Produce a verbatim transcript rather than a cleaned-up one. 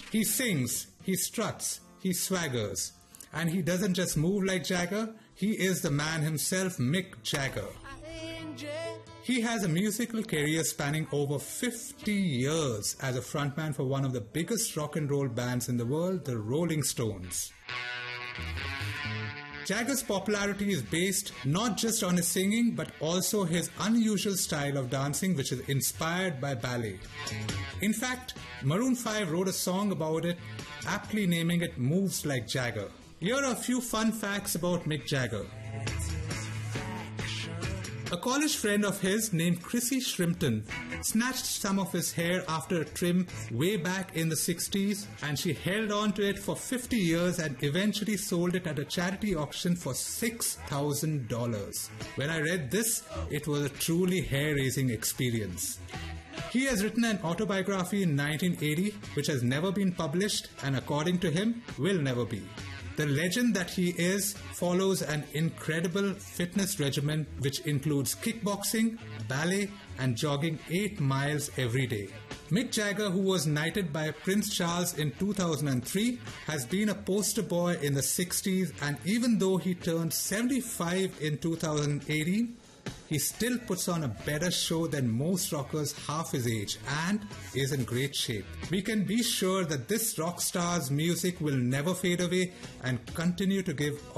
He sings, he struts, he swaggers. And he doesn't just move like Jagger, he is the man himself, Mick Jagger. He has a musical career spanning over fifty years as a frontman for one of the biggest rock and roll bands in the world, the Rolling Stones. Jagger's popularity is based not just on his singing, but also his unusual style of dancing, which is inspired by ballet. In fact, Maroon five wrote a song about it, aptly naming it Moves Like Jagger. Here are a few fun facts about Mick Jagger. A college friend of his named Chrissy Shrimpton snatched some of his hair after a trim way back in the sixties, and she held on to it for fifty years and eventually sold it at a charity auction for six thousand dollars. When I read this, it was a truly hair-raising experience. He has written an autobiography in nineteen eighty, which has never been published and according to him, will never be. The legend that he is follows an incredible fitness regimen which includes kickboxing, ballet, and jogging eight miles every day. Mick Jagger, who was knighted by Prince Charles in two thousand three, has been a poster boy in the sixties, and even though he turned seventy-five in two thousand eighteen, he still puts on a better show than most rockers half his age and is in great shape. We can be sure that this rock star's music will never fade away and continue to give